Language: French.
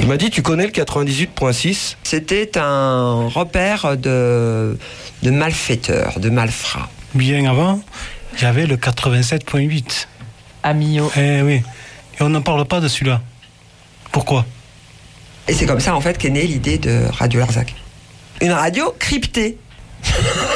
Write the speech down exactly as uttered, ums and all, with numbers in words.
Tu m'as dit, tu connais le quatre-vingt-dix-huit point six? C'était un repère de, de malfaiteurs, de malfrats. Bien avant, il y avait le quatre-vingt-sept point huit. À Millau. Eh oui. Et on n'en parle pas de celui-là. Pourquoi? Et c'est comme ça, en fait, qu'est née l'idée de Radio Larzac. Une radio cryptée.